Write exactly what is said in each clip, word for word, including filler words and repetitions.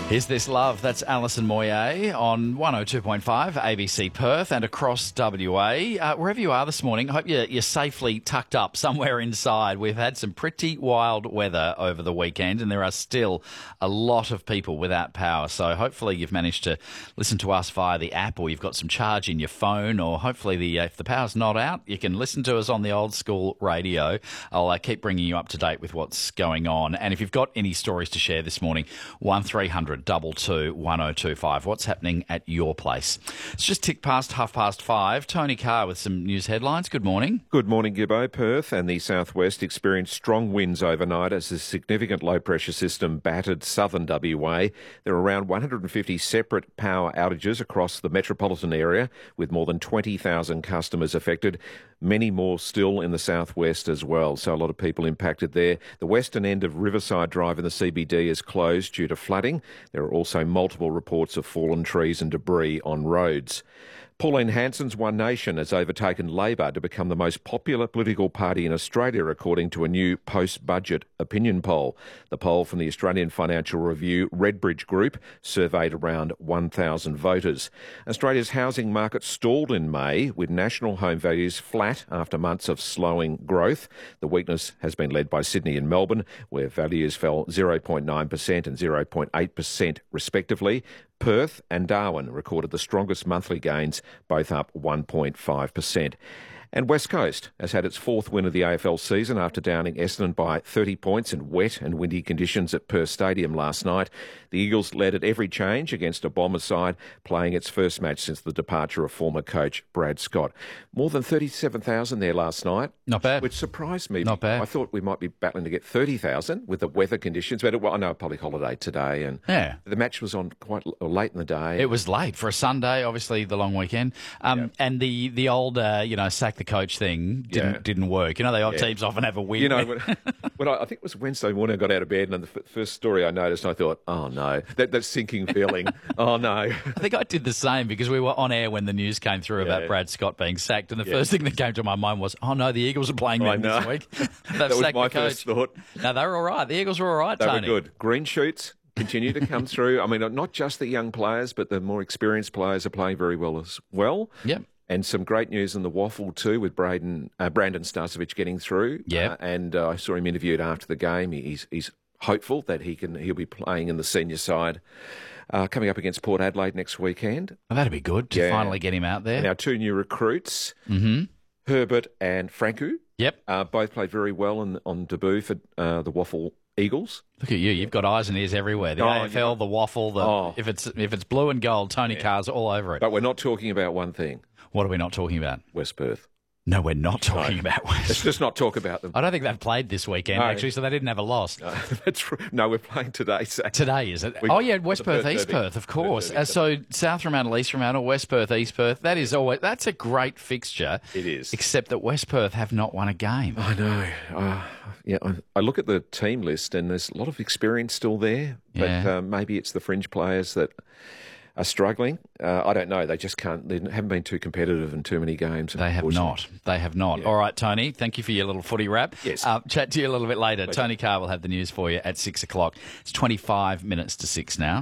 Is This Love? That's Alison Moyet on one oh two point five A B C Perth and across W A. Uh, wherever you are this morning, I hope you're, you're safely tucked up somewhere inside. We've had some pretty wild weather over the weekend and there are still a lot of people without power. So hopefully you've managed to listen to us via the app, or you've got some charge in your phone, or hopefully the uh, if the power's not out, you can listen to us on the old school radio. I'll uh, keep bringing you up to date with what's going on. And if you've got any stories to share this morning, one three hundred double two one oh two five. What's happening at your place? It's just ticked past half past five. Tony Carr with some news headlines. Good morning. Good morning, Gibbo. Perth and the southwest experienced strong winds overnight as a significant low-pressure system battered southern W A. There are around one hundred fifty separate power outages across the metropolitan area, with more than twenty thousand customers affected. Many more still in the southwest as well, so a lot of people impacted there. The western end of Riverside Drive in the C B D is closed due to flooding. There are also multiple reports of fallen trees and debris on roads. Pauline Hanson's One Nation has overtaken Labor to become the most popular political party in Australia, according to a new post-budget opinion poll. The poll from the Australian Financial Review Redbridge Group surveyed around one thousand voters. Australia's housing market stalled in May, with national home values flat after months of slowing growth. The weakness has been led by Sydney and Melbourne, where values fell zero point nine percent and zero point eight percent respectively. Perth and Darwin recorded the strongest monthly gains, both up one point five percent. And West Coast has had its fourth win of the A F L season after downing Essendon by thirty points in wet and windy conditions at Perth Stadium last night. The Eagles led at every change against a Bombers side, playing its first match since the departure of former coach Brad Scott. More than thirty-seven thousand there last night. Not bad. Which surprised me. Not bad. I thought we might be battling to get thirty thousand with the weather conditions. But well, I know a public holiday today, and yeah. the match was on quite late in the day. It was late for a Sunday, obviously the long weekend. Um, yeah. And the, the old, uh, you know, sack the coach thing didn't yeah. didn't work. You know, the old yeah. teams often have a win. You know, when, when I, I think it was Wednesday morning, I got out of bed, and the f- first story I noticed, I thought, oh no, that, that sinking feeling. Oh no. I think I did the same because we were on air when the news came through yeah. about Brad Scott being sacked, and the yeah. first thing that came to my mind was, oh no, the Eagles are playing them this week. That was my first thought. No, they were all right. The Eagles were all right, they Tony. They were good. Green shoots continue to come through. I mean, not just the young players, but the more experienced players are playing very well as well. Yep. And some great news in the waffle too, with Braden, uh, Brandon Starcevich getting through. Yeah. Uh, and uh, I saw him interviewed after the game. He's he's hopeful that he can he'll be playing in the senior side, uh, coming up against Port Adelaide next weekend. Well, that'd be good to yeah. finally get him out there. And our two new recruits, mm-hmm. Herbert and Franku. Yep. Uh, both played very well in, on debut for uh, the Waffle Eagles. Look at you! You've got eyes and ears everywhere. The oh, A F L, the waffle. The oh. if it's if it's blue and gold, Tony yeah. Carr's all over it. But we're not talking about one thing. What are we not talking about? West Perth. No, we're not talking no. about West. Let's just not talk about them. I don't think they've played this weekend, no. actually, so they didn't have a loss. No, that's true. No, we're playing today. So. Today, is it? We, oh, yeah, West Perth, Perth, East Perth, of course. Uh, so South Fremantle, East Fremantle, West Perth, East Perth. That is always that's a great fixture. It is. Except that West Perth have not won a game. I know. Uh, yeah, I, I look at the team list and there's a lot of experience still there, but yeah. uh, maybe it's the fringe players that are struggling. Uh, I don't know. They just can't. They haven't been too competitive in too many games. They have not. They have not. Yeah. All right, Tony. Thank you for your little footy wrap. Yes. Uh, chat to you a little bit later. Pleasure. Tony Carr will have the news for you at six o'clock. It's twenty-five minutes to six now.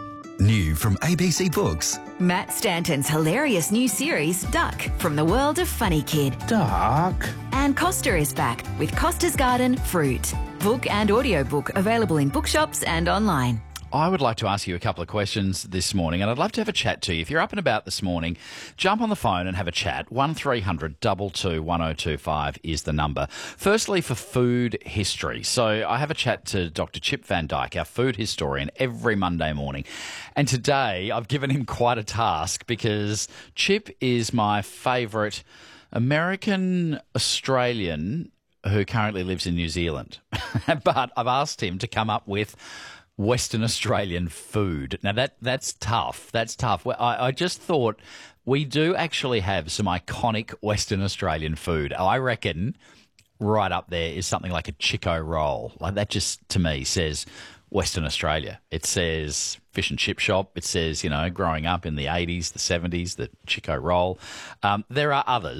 New from A B C Books. Matt Stanton's hilarious new series, Duck, from the world of Funny Kid. Duck. And Costa is back with Costa's Garden Fruit. Book and audiobook available in bookshops and online. I would like to ask you a couple of questions this morning, and I'd love to have a chat to you. If you're up and about this morning, jump on the phone and have a chat. one three hundred two two one oh two five is the number. Firstly, for food history. So I have a chat to Doctor Chip Van Dyke, our food historian, every Monday morning. And today I've given him quite a task because Chip is my favourite American Australian who currently lives in New Zealand. But I've asked him to come up with Western Australian food. Now, that that's tough. That's tough. I, I just thought we do actually have some iconic Western Australian food. I reckon right up there is something like a Chico roll. Like that just, to me, says Western Australia. It says fish and chip shop. It says, you know, growing up in the eighties, the seventies, the Chico roll. Um, there are others.